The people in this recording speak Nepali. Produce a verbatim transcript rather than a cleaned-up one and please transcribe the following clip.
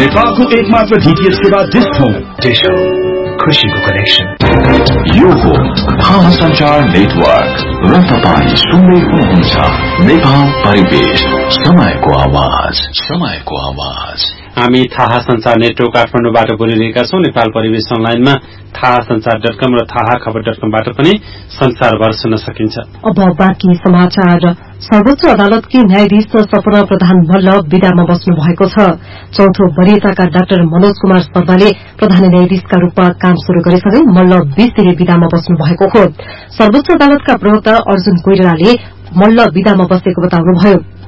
नेपालको एकमात्र डीटीएच सेवा डिश होम। डिश होम, खुशीको कनेक्सन। यो हो थाहा संचार नेटवर्क र तपाईँ सुन्दै हुनुहुन्छ नेपाल परिवेश, समयको आवाज, समयको आवाज। हामी थाहा संचार नेटवर्क काठमाडौँबाट बोलिरहेका छौं। नेपाल परिवेश अनलाइनमा थाहा संचार डट कम र थाहा खबर डट कमबाट पनि संसारभर सुन्न सकिन्छ। अब बाँकी समाचार। सर्वोच्च अदालतकी न्यायाधीश सपना प्रधान मल्ल विदामा बस्नु भएको छ। चौथो वरियताका डाक्टर मनोज कुमार शर्माले प्रधान न्यायाधीशका रूपमा काम शुरू गरेसँगै मल्ल बीस दिने विदामा बस्नु भएको हो। सर्वोच्च अदालतका प्रवक्ता अर्जुन कोइरालाले मल्ल विदामा बसेको बताउनुभयो।